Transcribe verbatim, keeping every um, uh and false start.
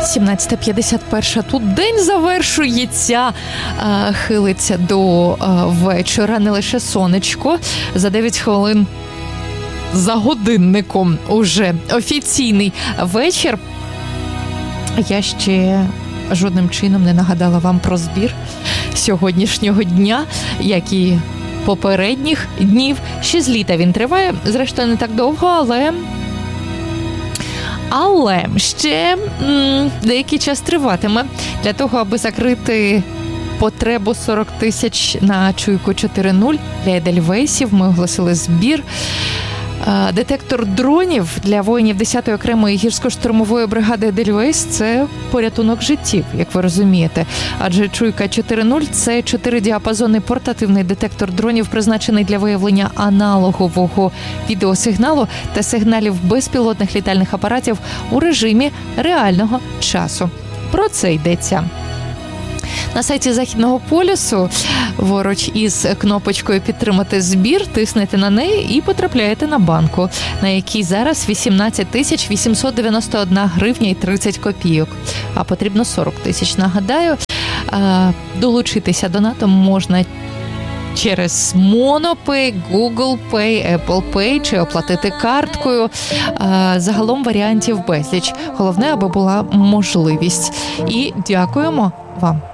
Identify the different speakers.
Speaker 1: сімнадцята п'ятдесят один. Тут день завершується, хилиться до вечора, не лише сонечко. За дев'ять хвилин за годинником уже офіційний вечір. Я ще жодним чином не нагадала вам про збір сьогоднішнього дня, як і попередніх днів. Ще з літа він триває, зрештою не так довго, але... Але ще м, деякий час триватиме. Для того, аби закрити потребу сорок тисяч на Чуйку чотири нуль для Едельвейсів, ми оголосили збір. Детектор дронів для воїнів десятої окремої гірсько-штурмової бригади Едельвейс – це порятунок життів, як ви розумієте. Адже Чуйка чотири нуль – це чотиридіапазонний портативний детектор дронів, призначений для виявлення аналогового відеосигналу та сигналів безпілотних літальних апаратів у режимі реального часу. Про це йдеться на сайті Західного полюсу. Поруч із кнопочкою «Підтримати збір» тиснете на неї і потрапляєте на банку, на якій зараз вісімнадцять тисяч вісімсот дев'яносто одна гривня і тридцять копійок. А потрібно сорок тисяч, нагадаю. Долучитися донатом можна через Monopay, Google Pay, Apple Pay чи оплатити карткою. Загалом варіантів безліч. Головне, аби була можливість. І дякуємо вам.